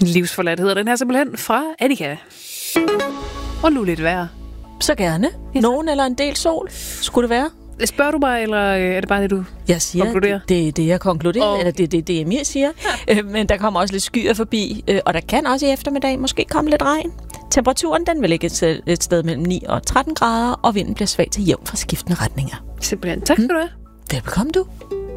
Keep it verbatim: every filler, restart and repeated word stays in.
livsforladt hedder den her simpelthen fra Annika. Og nu lidt værre. Så gerne. Ja. Nogen eller en del sol, skulle det være? Spørger du mig, eller er det bare det, du Jeg siger, konkluderer? det er det, jeg konkluderer, Okay. eller det er det, det, Emil siger. Ja. Øh, men der kommer også lidt skyer forbi, øh, og der kan også i eftermiddag måske komme lidt regn. Temperaturen den vil ligge et, et sted mellem ni og tretten grader, og vinden bliver svag til jævn fra skiftende retninger. Simpelthen. Tak skal du have. Velbekomme du.